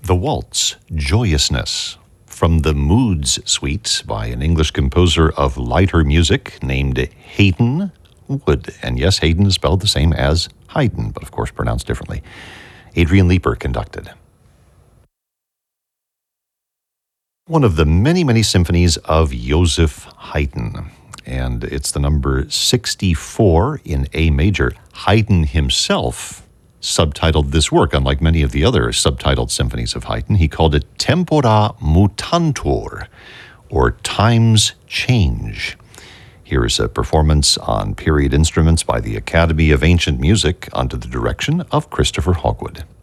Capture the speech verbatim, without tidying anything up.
The Waltz, Joyousness, from the Moods Suite by an English composer of lighter music named Haydn Wood. And yes, Haydn is spelled the same as Haydn, but of course pronounced differently. Adrian Leeper conducted. One of the many, many symphonies of Joseph Haydn, and it's the number sixty-four in A major. Haydn himself subtitled this work, unlike many of the other subtitled symphonies of Haydn. He called it Tempora Mutantur, or Times Change. Here is a performance on period instruments by the Academy of Ancient Music under the direction of Christopher Hogwood.